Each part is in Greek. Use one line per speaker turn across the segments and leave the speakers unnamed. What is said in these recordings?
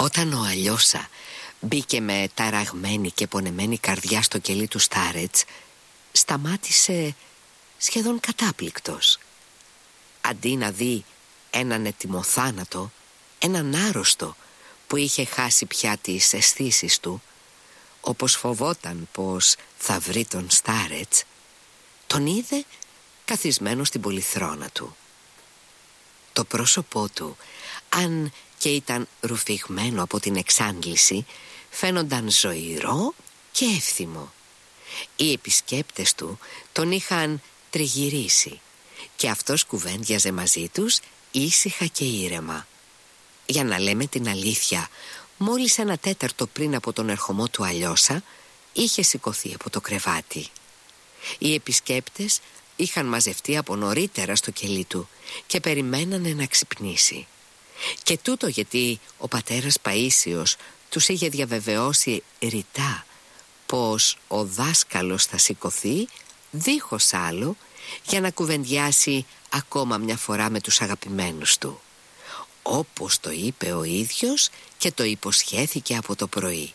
Όταν ο Αλιώσα μπήκε με ταραγμένη και πονεμένη καρδιά στο κελί του Στάρετς, σταμάτησε σχεδόν κατάπληκτος. Αντί να δει έναν ετοιμοθάνατο, έναν άρρωστο που είχε χάσει πια τις αισθήσεις του, όπως φοβόταν πως θα βρει τον Στάρετς, τον είδε καθισμένο στην πολυθρόνα του. Το πρόσωπό του, αν και ήταν ρουφηγμένο από την εξάντληση, φαίνονταν ζωηρό και εύθυμο. Οι επισκέπτες του τον είχαν τριγυρίσει και αυτός κουβέντιαζε μαζί τους ήσυχα και ήρεμα. Για να λέμε την αλήθεια, μόλις 1/4 πριν από τον ερχομό του Αλιώσα, είχε σηκωθεί από το κρεβάτι. Οι επισκέπτες είχαν μαζευτεί από νωρίτερα στο κελί του και περιμένανε να ξυπνήσει. Και τούτο γιατί ο πατέρας Παΐσιος τους είχε διαβεβαιώσει ρητά πως ο δάσκαλος θα σηκωθεί δίχως άλλο για να κουβεντιάσει ακόμα μια φορά με τους αγαπημένους του, όπως το είπε ο ίδιος και το υποσχέθηκε από το πρωί.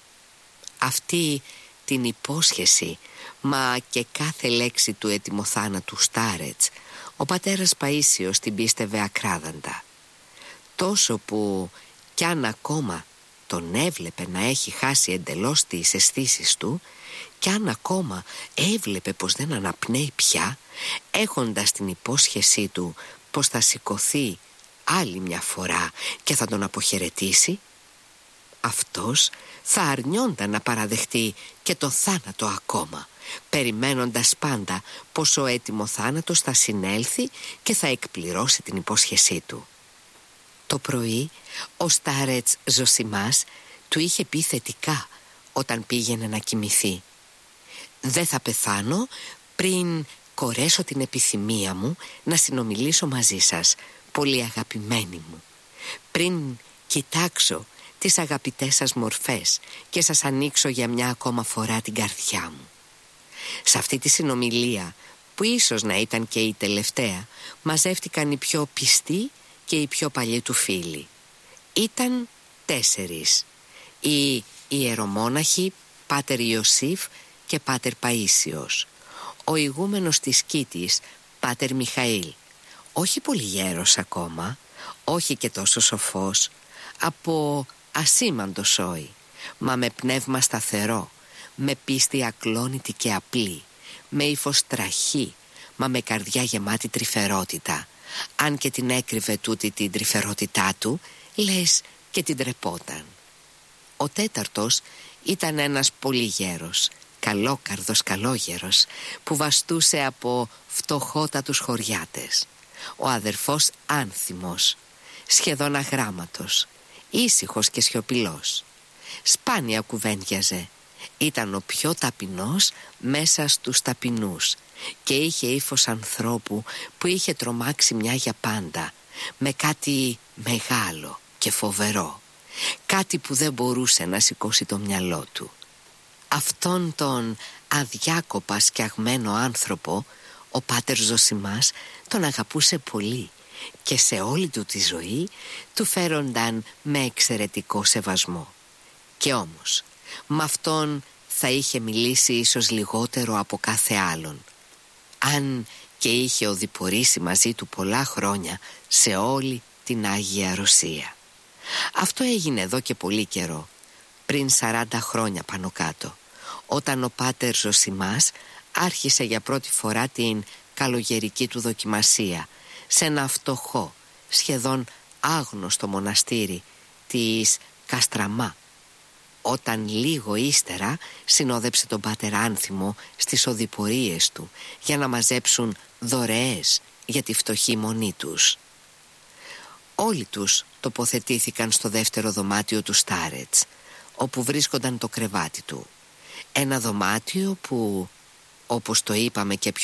Αυτή την υπόσχεση, μα και κάθε λέξη του ετοιμοθάνατου Στάρετς, ο πατέρας Παΐσιος την πίστευε ακράδαντα, τόσο που κι αν ακόμα τον έβλεπε να έχει χάσει εντελώς τις αισθήσεις του, κι αν ακόμα έβλεπε πως δεν αναπνέει πια, έχοντας την υπόσχεσή του πως θα σηκωθεί άλλη μια φορά και θα τον αποχαιρετήσει, αυτός θα αρνιόνταν να παραδεχτεί και το θάνατο ακόμα, περιμένοντας πάντα πως ο έτοιμο θάνατος θα συνέλθει και θα εκπληρώσει την υπόσχεσή του. Το πρωί ο Στάρετς Ζωσιμάς του είχε πει θετικά όταν πήγαινε να κοιμηθεί: «Δεν θα πεθάνω πριν κορέσω την επιθυμία μου να συνομιλήσω μαζί σας, πολύ αγαπημένοι μου, πριν κοιτάξω τις αγαπητές σας μορφές και σας ανοίξω για μια ακόμα φορά την καρδιά μου». Σε αυτή τη συνομιλία, που ίσως να ήταν και η τελευταία, μαζεύτηκαν οι πιο πιστοί και οι πιο παλιοί του φίλοι. Ήταν 4: οι ιερομόναχοι Πάτερ Ιωσήφ και Πάτερ Παΐσιος, ο ηγούμενος της Κίτης Πάτερ Μιχαήλ, όχι πολύ γέρος ακόμα, όχι και τόσο σοφός, από ασήμαντο σόι, μα με πνεύμα σταθερό, με πίστη ακλόνητη και απλή, με ύφος τραχή, μα με καρδιά γεμάτη τρυφερότητα. Αν και την έκρυβε τούτη την τρυφερότητά του, λες και την τρεπόταν. Ο 4ος ήταν ένας πολύ γέρος, καλόκαρδος καλόγερος, που βαστούσε από φτωχότατους χωριάτες. Ο αδερφός Άνθιμος, σχεδόν αγράμματος, ήσυχος και σιωπηλός. Σπάνια κουβέντιαζε. Ήταν ο πιο ταπεινός μέσα στους ταπεινούς και είχε ύφος ανθρώπου που είχε τρομάξει μια για πάντα, με κάτι μεγάλο και φοβερό, κάτι που δεν μπορούσε να σηκώσει το μυαλό του. Αυτόν τον αδιάκοπα σκιαγμένο άνθρωπο ο Πάτερ Ζωσιμάς τον αγαπούσε πολύ και σε όλη του τη ζωή του φέρονταν με εξαιρετικό σεβασμό. Και όμως με αυτόν θα είχε μιλήσει ίσως λιγότερο από κάθε άλλον, αν και είχε οδηπορήσει μαζί του πολλά χρόνια σε όλη την Άγια Ρωσία. Αυτό έγινε εδώ και πολύ καιρό, πριν 40 χρόνια πάνω κάτω, όταν ο Πάτερ Ζωσιμάς άρχισε για πρώτη φορά την καλογερική του δοκιμασία σε ένα φτωχό, σχεδόν άγνωστο μοναστήρι της Καστραμά, όταν λίγο ύστερα συνόδεψε τον Πάτερ Άνθιμο στις οδηπορίες του για να μαζέψουν δωρεές για τη φτωχή μονή τους. Όλοι τους τοποθετήθηκαν στο δεύτερο δωμάτιο του Στάρετς, όπου βρίσκονταν το κρεβάτι του. Ένα δωμάτιο που, όπως το είπαμε και πιο